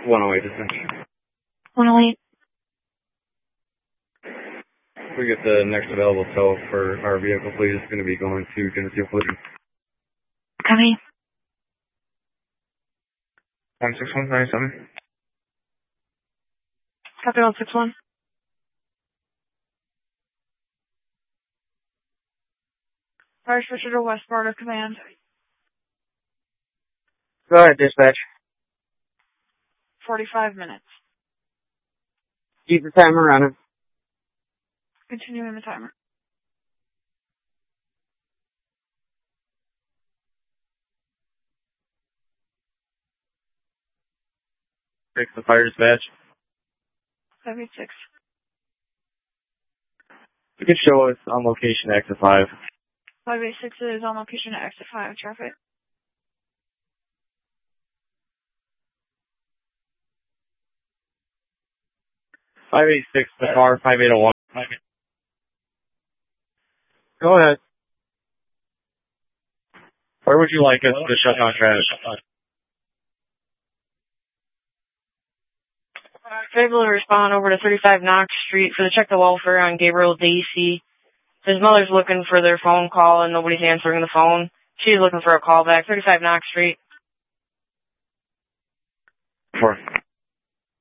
108 dispatch. 108. We get the next available tow for our vehicle, please. It's going to be going to Geneseo Collision. Copy. 16197. Copy 161. Fire switcher to West Sparta Command. Go ahead, dispatch. 45 minutes. Keep the timer running. Continuing the timer. Fix the fire dispatch. 586. You can show us on location exit 5. 586 is on location at exit 5 traffic. .586, the car, 5801. Go ahead. Where would you like us to shut down traffic? Able to respond over to 35 Knox Street for the check the welfare on Gabriel Dacey. His mother's looking for their phone call and nobody's answering the phone. She's looking for a call back. 35 Knox Street. 4.